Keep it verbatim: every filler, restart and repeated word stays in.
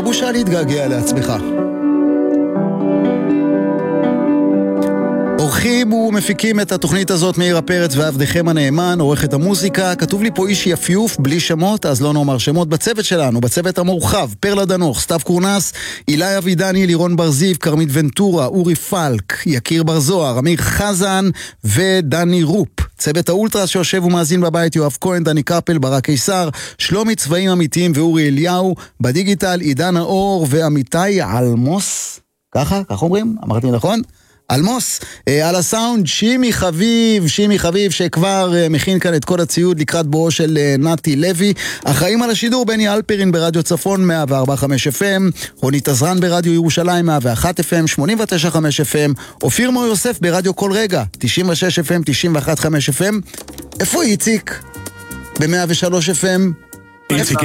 בושה להתגעגע לעצמך. עורכים ומפיקים את התוכנית הזאת מאיר הפרץ ועבדכם הנאמן, עורכת המוזיקה. כתוב לי פה איש יפיוף בלי שמות, אז לא נאמר שמות. בצוות שלנו, בצוות המורחב, פרלה דנוך, סתיו קורנס, אילי אבידני, לירון ברזיב, קרמית ונטורה, אורי פלק, יקיר בר זוהר, אמיר חזן ודני רופ. צוות האולטרס שיושב ומאזין בבית, יואב כהן, דני קפל, ברק קיסר, שלומי צבעים אמיתיים ואורי אליהו. בדיגיטל עידן האור ועמיתי אלמוס. ככה, כך אומרים? אמרתי נכון? אלמוס, על הסאונד שימי חביב, שימי חביב שכבר מכין כאן את כל הציוד לקראת בואו של נתי לוי. אחראים על השידור בני אלפרין ברדיו צפון מאה וארבע נקודה חמש אף אם, רונית עזרן ברדיו ירושלים מאה ואחת אף אם, שמונים ותשע נקודה חמש אף אם, אופיר מור יוסף ברדיו כל רגע תשעים ושש אף אם, תשעים ואחת נקודה חמש אף אם. איפה איציק? ב-מאה ושלוש אף אם. איציק